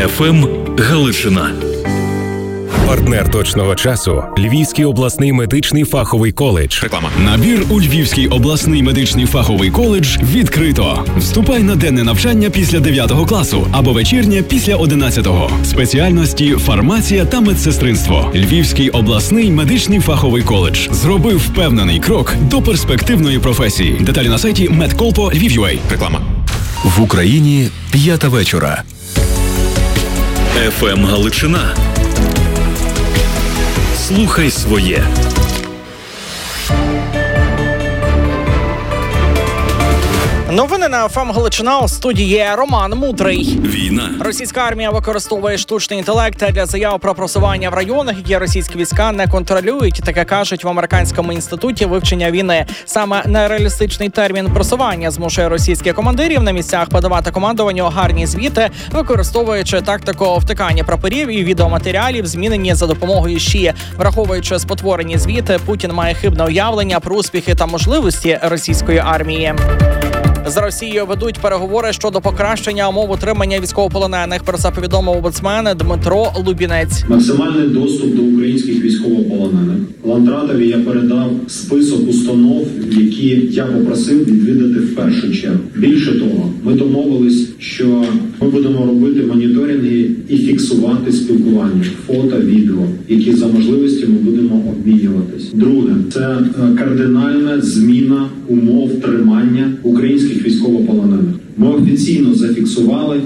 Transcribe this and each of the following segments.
ФМ Галичина. Партнер точного часу – Львівський обласний медичний фаховий коледж. Реклама. Набір у Львівський обласний медичний фаховий коледж відкрито. Вступай на денне навчання після 9 класу або вечірнє після 11-го. Спеціальності фармація та медсестринство. Львівський обласний медичний фаховий коледж зробив впевнений крок до перспективної професії. Деталі на сайті medcolpo.lviv.ua. Реклама. В Україні 5 вечора. ФМ Галичина. Слухай своє. Новини на ФМ Галичина. У студії Роман Мудрий. Війна. Російська армія використовує штучний інтелект для заяв про просування в районах, які російські війська не контролюють. Таке кажуть в Американському інституті вивчення війни. Саме нереалістичний термін просування змушує російських командирів на місцях подавати командуванню гарні звіти, використовуючи тактику втикання прапорів і відеоматеріалів, змінені за допомогою ЩІ. Враховуючи спотворені звіти, Путін має хибне уявлення про успіхи та можливості російської армії. З Росією ведуть переговори щодо покращення умов утримання військовополонених. Про це повідомив омбудсмен Дмитро Лубінець. Максимальний доступ до українських військовополонених. Ландратові я передав список установ, які я попросив відвідати в першу чергу. Більше того, ми домовились, що ми будемо робити моніторинги і фіксувати спілкування, фото, відео, які за можливості ми будемо обмінюватись. Друге, це кардинальна зміна умов тримання українських військовополонених. Ми офіційно зафіксували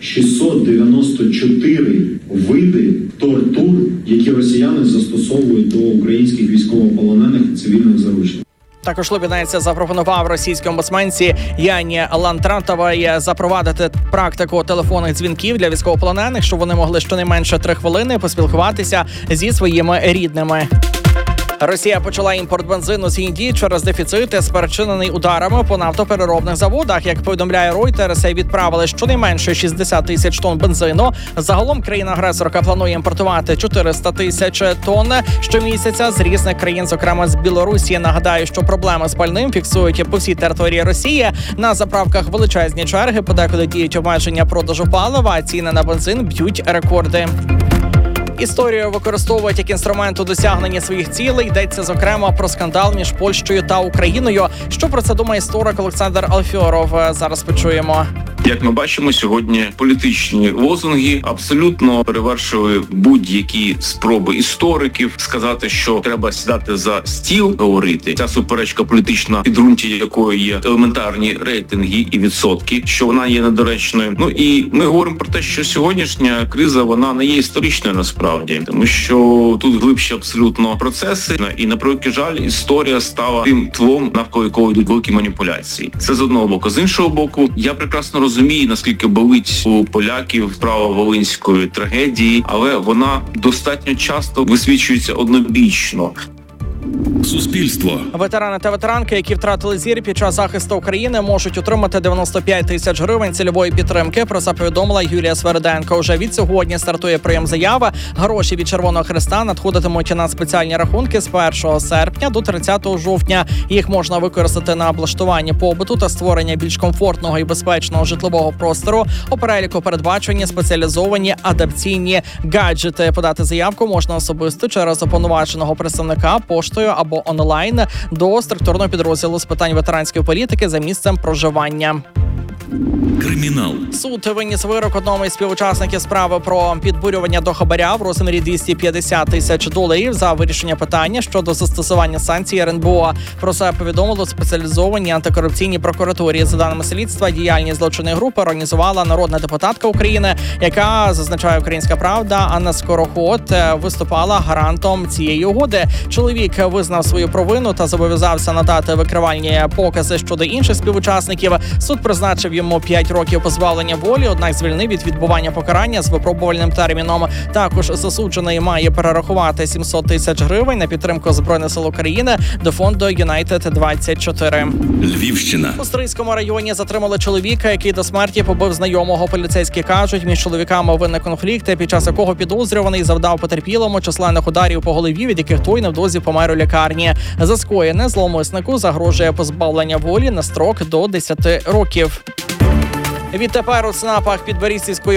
694 види тортур, які росіяни застосовують до українських військовополонених і цивільних заручників. Також Лубінець запропонував російській омбудсменці Яні Лантрантовій запровадити практику телефонних дзвінків для військовополонених, щоб вони могли щонайменше 3 хвилини поспілкуватися зі своїми рідними. Росія почала імпорт бензину з Індії через дефіцит, спричинений ударами по нафтопереробних заводах. Як повідомляє Reuters, відправили щонайменше 60 тисяч тонн бензину. Загалом країна-агресорка планує імпортувати 400 тисяч тонн щомісяця з різних країн, зокрема з Білорусі. Нагадаю, що проблеми з пальним фіксують по всій території Росії. На заправках величезні черги, подекуди діють обмеження продажу палива, а ціни на бензин б'ють рекорди. Історію використовують як інструмент у досягненні своїх цілей. Йдеться, зокрема, про скандал між Польщею та Україною. Що про це думає історик Олександр Алфьоров? Зараз почуємо. Як ми бачимо, сьогодні політичні лозунги абсолютно перевершили будь-які спроби істориків сказати, що треба сідати за стіл, говорити. Ця суперечка політична, підґрунті якої є елементарні рейтинги і відсотки, що вона є недоречною. Ну і ми говоримо про те, що сьогоднішня криза, вона не є історичною насправді, тому що тут глибші абсолютно процеси. І, на превеликий жаль, історія стала тим тлом, навколо якого йдуть великі маніпуляції. Це з одного боку. З іншого боку, я прекрасно розумію, наскільки болить у поляків справа волинської трагедії, але вона достатньо часто висвічується однобічно. Суспільство. Ветерани та ветеранки, які втратили зір під час захисту України, можуть отримати 95 тисяч гривень цільової підтримки. Про це повідомила Юлія Свериденко. Уже від сьогодні стартує прийом заяви. Гроші від Червоного Хреста надходитимуть на спеціальні рахунки з 1 серпня до 30 жовтня. Їх можна використати на облаштування побуту та створення більш комфортного і безпечного житлового простору. У переліку передбачені спеціалізовані адаптаційні гаджети. Подати заявку можна особисто через уповноваженого представника, поштою або онлайн до структурного підрозділу з питань ветеранської політики за місцем проживання. Кримінал. Суд виніс вирок одному із співучасників справи про підбурювання до хабаря в розмірі 250 тисяч доларів за вирішення питання щодо застосування санкцій РНБО. Про це повідомили спеціалізовані антикорупційні прокуратурі. За даними слідства, діяльність злочинної групи організувала народна депутатка України, яка, зазначає Українська Правда, Анна Скороход, виступала гарантом цієї угоди. Чоловік визнав свою провину та зобов'язався надати викривальні покази щодо інших співучасників. Суд призначив йому 5 років позбавлення волі, однак звільнив від відбування покарання з випробувальним терміном. Також засуджений має перерахувати 700 тисяч гривень на підтримку Збройних сил України до фонду United 24. Львівщина. У Стрийському районі затримали чоловіка, який до смерті побив знайомого. Поліцейські кажуть, між чоловіками виник конфлікт, під час якого підозрюваний завдав потерпілому численних ударів по голові, від яких той невдовзі помер у лікарні. За скоєне зловмиснику загрожує позбавлення волі на строк до 10 років. Відтепер у ЦНАПах Підберізької